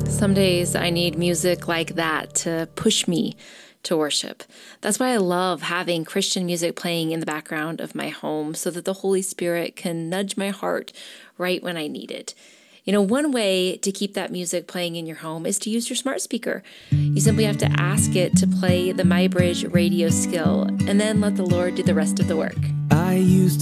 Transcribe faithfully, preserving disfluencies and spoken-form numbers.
Some days I need music like that to push me to worship. That's why I love having Christian music playing in the background of my home so that the Holy Spirit can nudge my heart right when I need it. You know, one way to keep that music playing in your home is to use your smart speaker. You simply have to ask it to play the MyBridge radio skill and then let the Lord do the rest of the work. I used